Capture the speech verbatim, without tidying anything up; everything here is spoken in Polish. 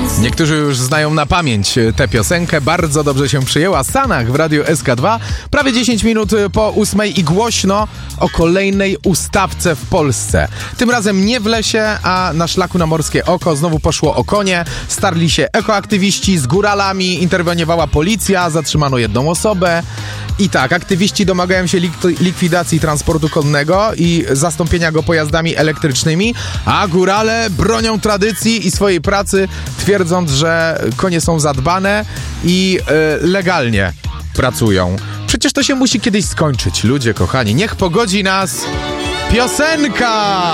Niektórzy już znają na pamięć tę piosenkę, bardzo dobrze się przyjęła. Sanach w Radiu S K dwa, prawie dziesięć minut po ósmej i głośno o kolejnej ustawce w Polsce. Tym razem nie w lesie, a na szlaku na Morskie Oko znowu poszło o konie. Starli się ekoaktywiści z góralami, interweniowała policja, zatrzymano jedną osobę. I tak, aktywiści domagają się lik- likwidacji transportu konnego i zastąpienia go pojazdami elektrycznymi, a górale bronią tradycji i swojej pracy, twierdząc, że konie są zadbane i yy, legalnie pracują. Przecież to się musi kiedyś skończyć, ludzie kochani. Niech pogodzi nas piosenka!